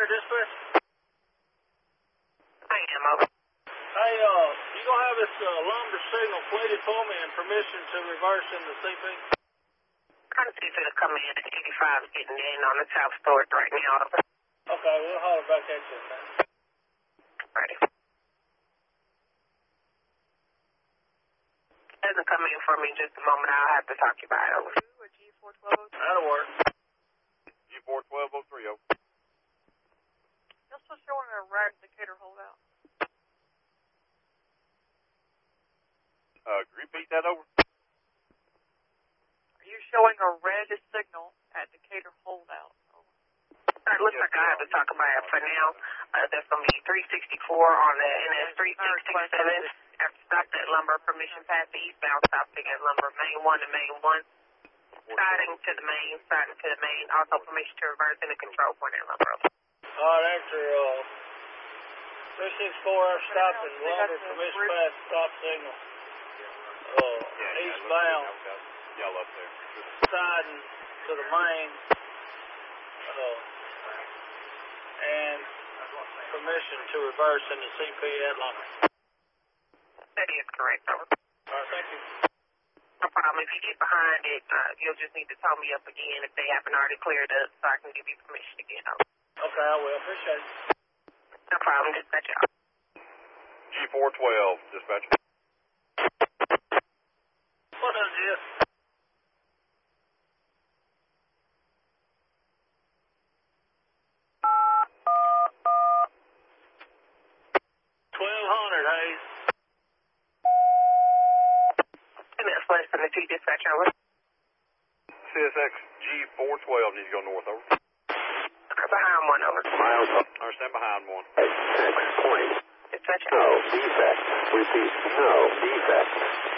there, dispatch? I am, over. Hey, you gonna have this lumber signal plated for me and permission to reverse in the CP? Trying to see if it'll come in at 85 getting in on the South Storage right now, over. Okay, we'll holler back at you. Ready. Doesn't come in for me in just a moment. I'll have to talk to you about it, over. G41203. That'll work. G41203, over. You're still showing a red indicator holdout. Repeat that, over. Are you showing a red signal at Decatur holdout? Over. All right, looks like I have to talk about it for now. There's going to be 364 on the NS 3667. After stop that lumber, permission past the eastbound stop again, lumber, main 1 to main 1. Siding to the main, also permission to reverse in the control point at lumber. Alright, after 364 hour stop and lumber, permission pass stop signal. Eastbound. Y'all up there. Siding to the main. And permission to reverse in the CP at lumber. That is correct, over. Alright, thank you. No problem. If you get behind it, you'll just need to tell me up again if they haven't already cleared up so I can give you permission again. Okay, I will. Appreciate it. No problem. Dispatch out. G412, dispatch. What is this? Hayes. 2 minutes less than the T dispatch, over. CSX G412 needs to go north, over. Behind 1, over. Miles up. I stand behind 1. At 6 point. Dispatch out. No defect. Repeat, no defect.